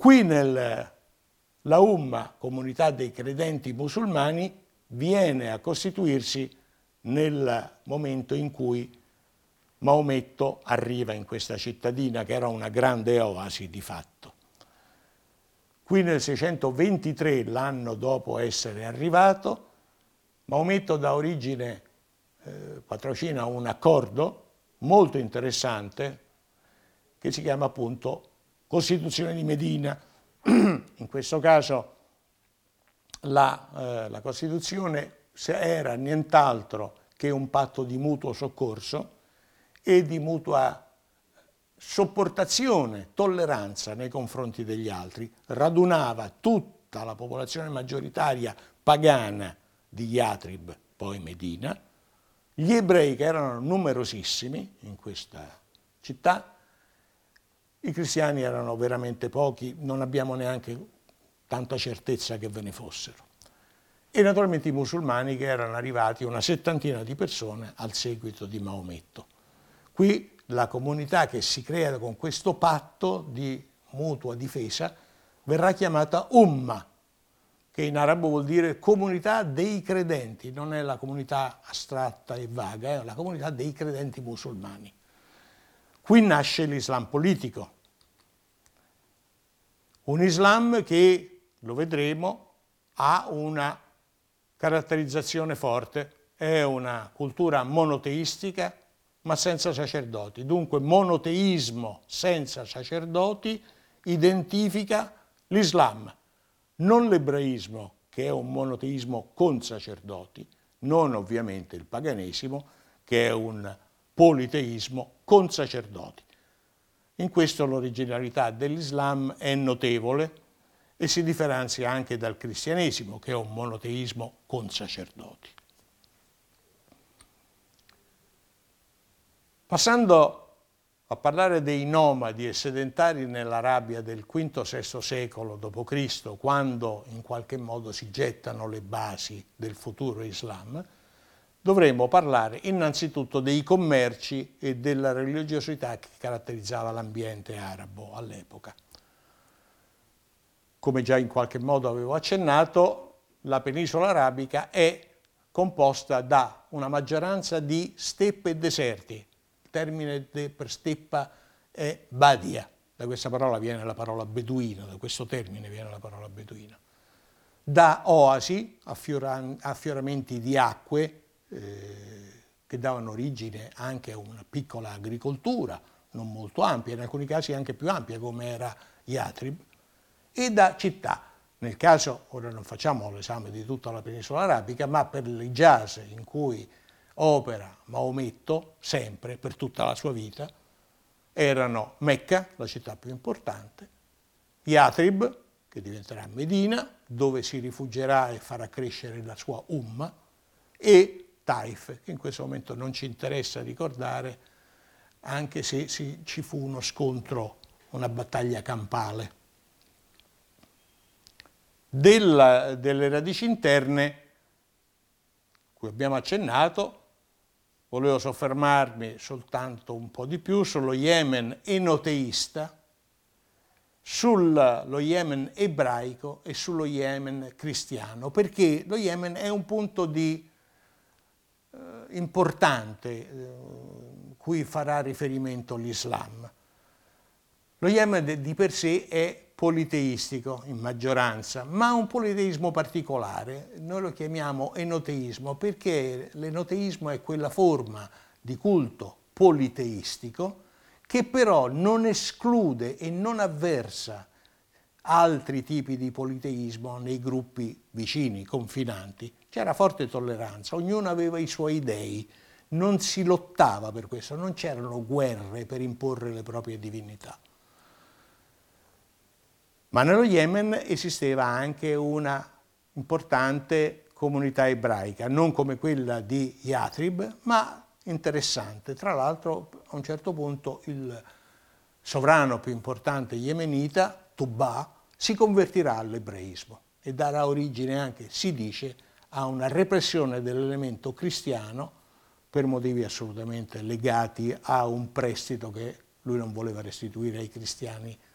Qui la Umma, comunità dei credenti musulmani, viene a costituirsi nel momento in cui Maometto arriva in questa cittadina che era una grande oasi di fatto. Qui nel 623, l'anno dopo essere arrivato, Maometto dà origine, patrocina un accordo molto interessante che si chiama appunto Costituzione di Medina. In questo caso la Costituzione era nient'altro che un patto di mutuo soccorso e di mutua sopportazione, tolleranza nei confronti degli altri. Radunava tutta la popolazione maggioritaria pagana di Yatrib, poi Medina, gli ebrei che erano numerosissimi in questa città, i cristiani erano veramente pochi, non abbiamo neanche tanta certezza che ve ne fossero. E naturalmente i musulmani che erano arrivati, una settantina di persone, al seguito di Maometto. Qui la comunità che si crea con questo patto di mutua difesa verrà chiamata Umma, che in arabo vuol dire comunità dei credenti, non è la comunità astratta e vaga, è la comunità dei credenti musulmani. Qui nasce l'Islam politico, un Islam che, lo vedremo, ha una caratterizzazione forte, è una cultura monoteistica ma senza sacerdoti. Dunque monoteismo senza sacerdoti identifica l'Islam, non l'ebraismo che è un monoteismo con sacerdoti, non ovviamente il paganesimo che è un politeismo con sacerdoti. In questo l'originalità dell'Islam è notevole e si differenzia anche dal cristianesimo che è un monoteismo con sacerdoti. Passando a parlare dei nomadi e sedentari nell'Arabia del V-VI secolo d.C., quando in qualche modo si gettano le basi del futuro Islam, dovremmo parlare innanzitutto dei commerci e della religiosità che caratterizzava l'ambiente arabo all'epoca. Come già in qualche modo avevo accennato, la penisola arabica è composta da una maggioranza di steppe e deserti. Il termine per steppa è badia, da questa parola viene la parola beduino, da questo termine viene la parola beduino. Da oasi, affioramenti di acque, che davano origine anche a una piccola agricoltura, non molto ampia, in alcuni casi anche più ampia come era Yatrib, e da città. Nel caso, ora non facciamo l'esame di tutta la penisola arabica, ma per l'Hijaz in cui opera Maometto, sempre, per tutta la sua vita, erano Mecca, la città più importante, Yatrib, che diventerà Medina, dove si rifugierà e farà crescere la sua Umma, e Taif, che in questo momento non ci interessa ricordare, anche se ci fu uno scontro, una battaglia campale. Delle radici interne, cui abbiamo accennato, volevo soffermarmi soltanto un po' di più sullo Yemen enoteista, sullo Yemen ebraico e sullo Yemen cristiano, perché lo Yemen è un punto importante cui farà riferimento l'Islam. Lo Yemen di per sé è politeistico in maggioranza, ma un politeismo particolare. Noi lo chiamiamo enoteismo perché l'enoteismo è quella forma di culto politeistico che però non esclude e non avversa altri tipi di politeismo nei gruppi vicini, confinanti. C'era forte tolleranza, ognuno aveva i suoi dei, non si lottava per questo, non c'erano guerre per imporre le proprie divinità. Ma nello Yemen esisteva anche una importante comunità ebraica, non come quella di Yatrib, ma interessante. Tra l'altro, a un certo punto, il sovrano più importante yemenita, Tubba, si convertirà all'ebraismo e darà origine anche, si dice, a una repressione dell'elemento cristiano per motivi assolutamente legati a un prestito che lui non voleva restituire ai cristiani